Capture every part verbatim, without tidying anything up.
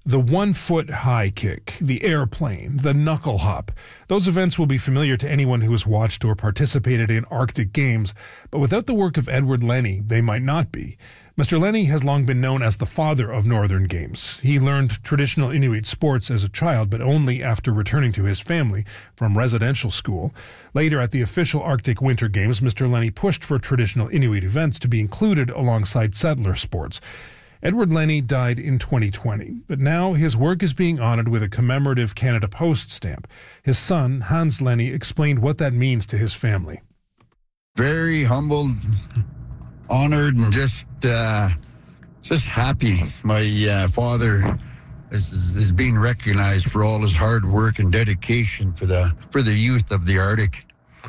The one-foot high kick, the airplane, the knuckle hop. Those events will be familiar to anyone who has watched or participated in Arctic Games, but without the work of Edward Lenny, they might not be. Mister Lenny has long been known as the father of Northern Games. He learned traditional Inuit sports as a child, but only after returning to his family from residential school. Later, at the official Arctic Winter Games, Mister Lenny pushed for traditional Inuit events to be included alongside settler sports. Edward Lenny died in twenty twenty, but now his work is being honored with a commemorative Canada Post stamp. His son, Hans Lenny, explained what that means to his family. Very humbled, honored, and just uh, just happy. My uh, father is, is being recognized for all his hard work and dedication for the for the youth of the Arctic.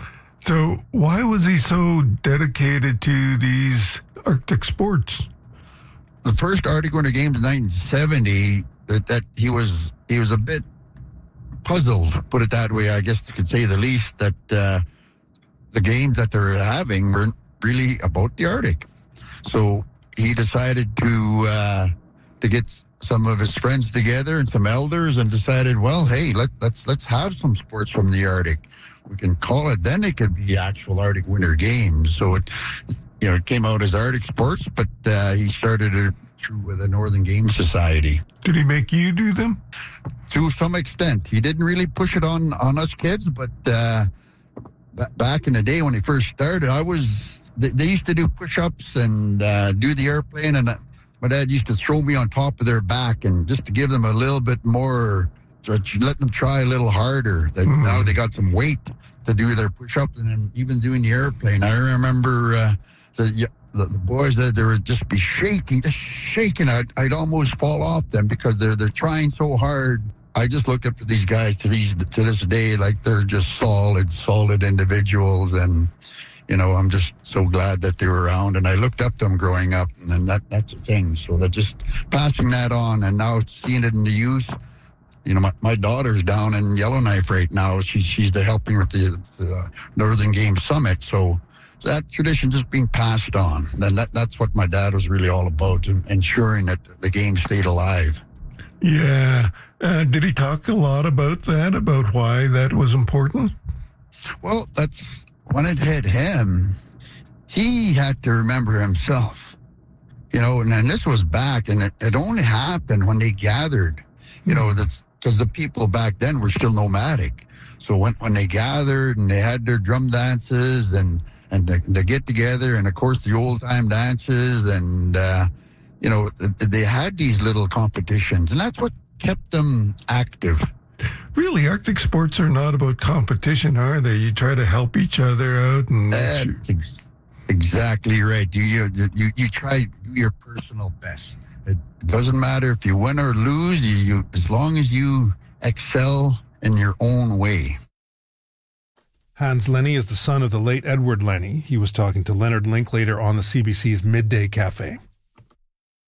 So why was he so dedicated to these Arctic sports? The first Arctic Winter Games in nineteen seventy, that, that he was he was a bit puzzled, put it that way, I guess you could say the least, that uh, the games that they're having weren't really about the Arctic. So he decided to uh, to get some of his friends together and some elders and decided, well, hey, let, let's let's have some sports from the Arctic. We can call it, then it could be actual Arctic Winter Games. So it, you know, it came out as Arctic Sports, but uh, he started it through the Northern Games Society. Did he make you do them? To some extent. He didn't really push it on, on us kids, but uh, b- back in the day when he first started, I was, they, they used to do push-ups and uh, do the airplane, and uh, my dad used to throw me on top of their back and just to give them a little bit more, to let them try a little harder. That mm-hmm. Now they got some weight to do their push-ups and then even doing the airplane. I remember uh, the, the the boys that they would just be shaking, just shaking. I'd, I'd almost fall off them because they're they're trying so hard. I just look up to these guys to these to this day like they're just solid, solid individuals, and you know I'm just so glad that they were around. And I looked up to them growing up, and then that that's the thing. So they're just passing that on, and now seeing it in the youth. You know, my, my daughter's down in Yellowknife right now. She, she's the helping with the, the Northern Games Summit. So that tradition just being passed on. And that, that's what my dad was really all about, ensuring that the game stayed alive. Yeah. Uh, did he talk a lot about that, about why that was important? Well, that's when it hit him. He had to remember himself. You know, and, and this was back, and it, it only happened when they gathered. You know, because the people back then were still nomadic. So when when they gathered and they had their drum dances and and the, the get together, and of course the old time dances, and uh, you know they had these little competitions, and that's what kept them active. Really, Arctic sports are not about competition, are they? You try to help each other out, and that's ex- exactly right. You you you you try to do your personal best. It doesn't matter if you win or lose, you, you as long as you excel in your own way. Hans Lenny is the son of the late Edward Lenny. He was talking to Leonard Linklater on the C B C's Midday Cafe.